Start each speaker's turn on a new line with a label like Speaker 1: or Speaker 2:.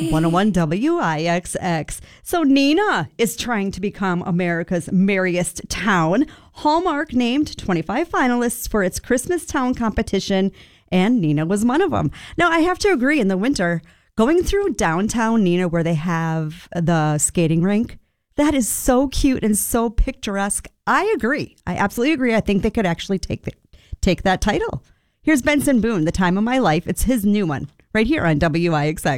Speaker 1: 101 WIXX. So Neenah is trying to become America's merriest town. Hallmark named 25 finalists for its Christmas Town competition, and Neenah was one of them. Now, I have to agree, in the winter, going through downtown Neenah where they have the skating rink, that is so cute and so picturesque. I agree. I absolutely agree. I think they could actually take that title. Here's Benson Boone, The Time of My Life. It's his new one right here on WIXX.